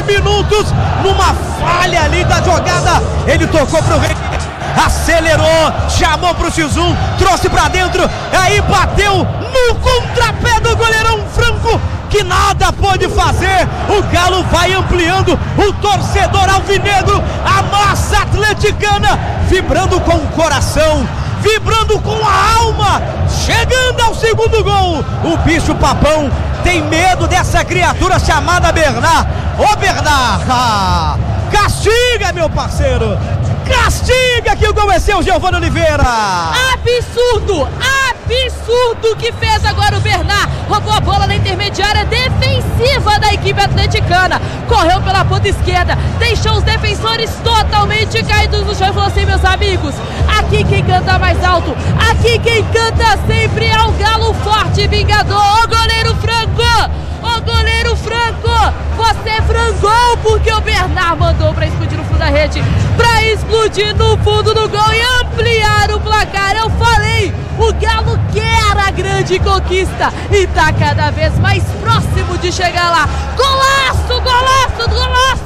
minutos, numa falha ali da jogada, ele tocou pro Rei, acelerou, chamou pro X1, trouxe pra dentro, aí bateu no contrapé do goleirão Franco, que nada pôde fazer. O Galo vai ampliando, o torcedor alvinegro, a massa atleticana, vibrando com o coração, vibrando com a alma, chegando ao segundo gol. O bicho papão tem medo dessa criatura chamada Bernard. Ô Bernard, castiga, meu parceiro, castiga, que o gol é seu, Giovanni Oliveira. Absurdo, absurdo que fez agora o Bernard. Roubou a bola na intermediária defensiva da equipe atleticana, correu pela ponta esquerda, deixou os defensores totalmente caídos no chão e falou assim: meus amigos, aqui quem canta mais alto, aqui quem canta sempre é o Galo forte e vingador. Ô goleiro Franco, ô goleiro Franco, você frangou, porque o Bernard mandou pra explodir no fundo da rede, pra explodir no fundo do gol e ampliar o placar. Eu falei, o Galo quer a grande conquista e tá cada vez mais próximo de chegar lá. Golaço, golaço, golaço!